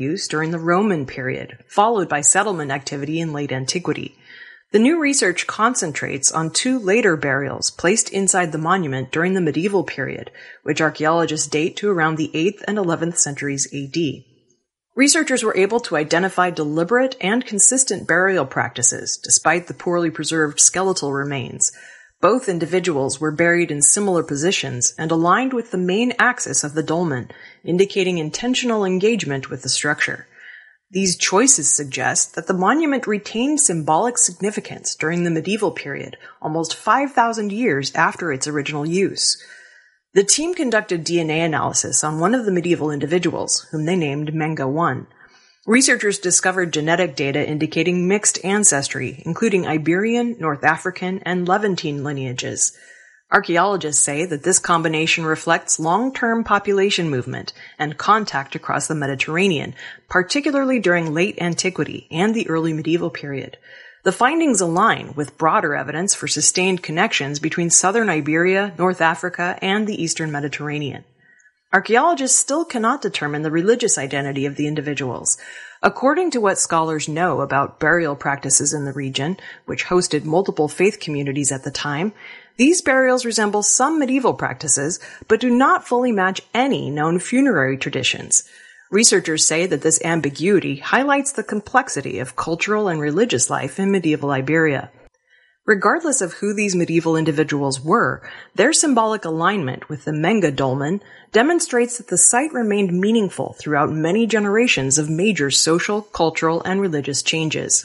use during the Roman period, followed by settlement activity in late antiquity. The new research concentrates on 2 later burials placed inside the monument during the medieval period, which archaeologists date to around the 8th and 11th centuries AD. Researchers were able to identify deliberate and consistent burial practices, despite the poorly preserved skeletal remains. Both individuals were buried in similar positions and aligned with the main axis of the dolmen, indicating intentional engagement with the structure. These choices suggest that the monument retained symbolic significance during the medieval period, almost 5,000 years after its original use. The team conducted DNA analysis on one of the medieval individuals, whom they named Menga I. Researchers discovered genetic data indicating mixed ancestry, including Iberian, North African, and Levantine lineages. Archaeologists say that this combination reflects long-term population movement and contact across the Mediterranean, particularly during late antiquity and the early medieval period. The findings align with broader evidence for sustained connections between southern Iberia, North Africa, and the eastern Mediterranean. Archaeologists still cannot determine the religious identity of the individuals. According to what scholars know about burial practices in the region, which hosted multiple faith communities at the time, these burials resemble some medieval practices, but do not fully match any known funerary traditions. Researchers say that this ambiguity highlights the complexity of cultural and religious life in medieval Iberia. Regardless of who these medieval individuals were, their symbolic alignment with the Menga dolmen demonstrates that the site remained meaningful throughout many generations of major social, cultural, and religious changes.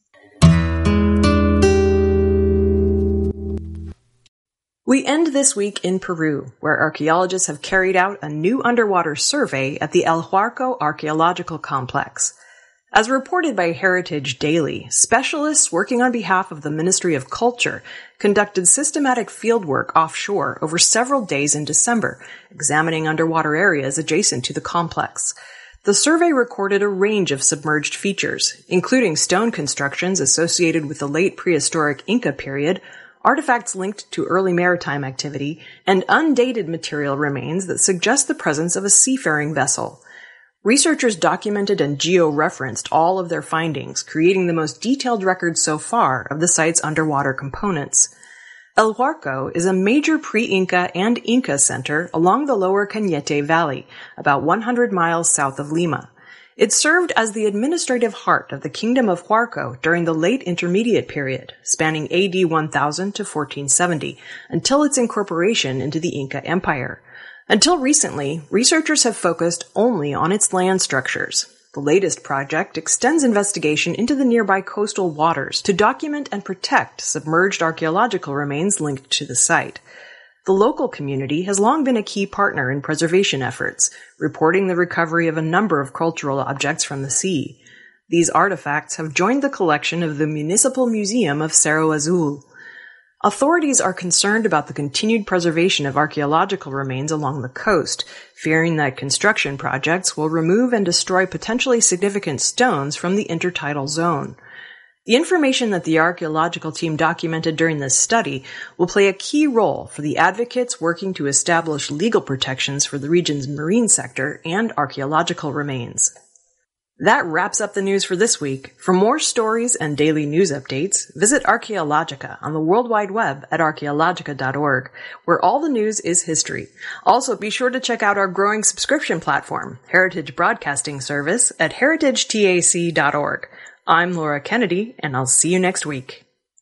We end this week in Peru, where archaeologists have carried out a new underwater survey at the El Huarco Archaeological Complex. As reported by Heritage Daily, specialists working on behalf of the Ministry of Culture conducted systematic fieldwork offshore over several days in December, examining underwater areas adjacent to the complex. The survey recorded a range of submerged features, including stone constructions associated with the late prehistoric Inca period, artifacts linked to early maritime activity, and undated material remains that suggest the presence of a seafaring vessel. Researchers documented and geo-referenced all of their findings, creating the most detailed record so far of the site's underwater components. El Huarco is a major pre-Inca and Inca center along the lower Cañete Valley, about 100 miles south of Lima. It served as the administrative heart of the Kingdom of Huarco during the late Intermediate period, spanning AD 1000 to 1470, until its incorporation into the Inca Empire. Until recently, researchers have focused only on its land structures. The latest project extends investigation into the nearby coastal waters to document and protect submerged archaeological remains linked to the site. The local community has long been a key partner in preservation efforts, reporting the recovery of a number of cultural objects from the sea. These artifacts have joined the collection of the Municipal Museum of Cerro Azul. Authorities are concerned about the continued preservation of archaeological remains along the coast, fearing that construction projects will remove and destroy potentially significant stones from the intertidal zone. The information that the archaeological team documented during this study will play a key role for the advocates working to establish legal protections for the region's marine sector and archaeological remains. That wraps up the news for this week. For more stories and daily news updates, visit Archaeologica on the World Wide Web at archaeologica.org, where all the news is history. Also, be sure to check out our growing subscription platform, Heritage Broadcasting Service, at heritagetac.org. I'm Laura Kennedy, and I'll see you next week.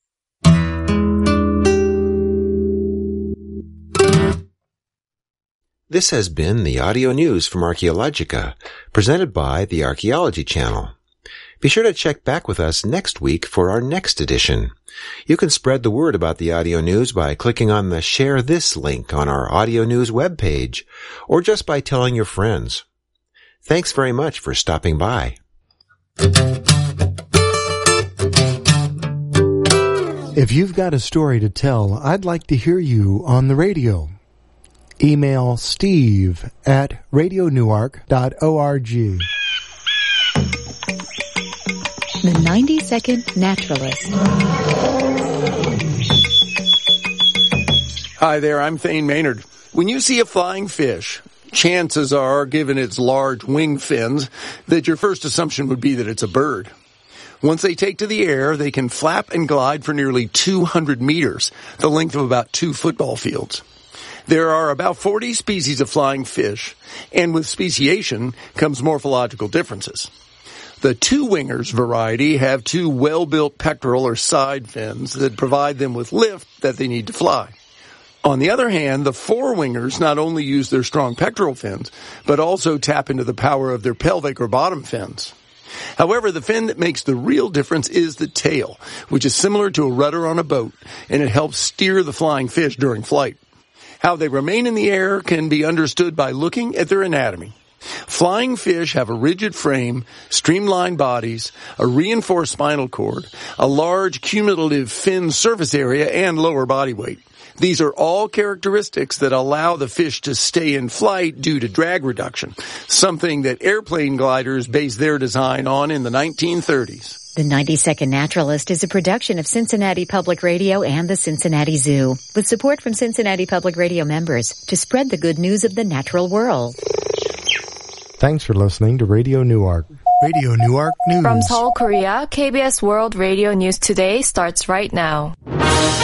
This has been the audio news from Archaeologica, presented by the Archaeology Channel. Be sure to check back with us next week for our next edition. You can spread the word about the audio news by clicking on the Share This link on our audio news webpage, or just by telling your friends. Thanks very much for stopping by. If you've got a story to tell, I'd like to hear you on the radio. Email steve@radionewark.org. The 90-Second Naturalist. Hi there, I'm Thane Maynard. When you see a flying fish, Chances are, given its large wing fins, that your first assumption would be that it's a bird. Once they take to the air, they can flap and glide for nearly 200 meters, the length of about 2 football fields. There are about 40 species of flying fish, and with speciation comes morphological differences. The two-wingers variety have 2 well-built pectoral or side fins that provide them with lift that they need to fly. On the other hand, the four-wingers not only use their strong pectoral fins, but also tap into the power of their pelvic or bottom fins. However, the fin that makes the real difference is the tail, which is similar to a rudder on a boat, and it helps steer the flying fish during flight. How they remain in the air can be understood by looking at their anatomy. Flying fish have a rigid frame, streamlined bodies, a reinforced spinal cord, a large cumulative fin surface area, and lower body weight. These are all characteristics that allow the fish to stay in flight due to drag reduction, something that airplane gliders based their design on in the 1930s. The 90-Second Naturalist is a production of Cincinnati Public Radio and the Cincinnati Zoo, with support from Cincinnati Public Radio members to spread the good news of the natural world. Thanks for listening to Radio Newark. Radio Newark News. From Seoul, Korea, KBS World Radio News Today starts right now.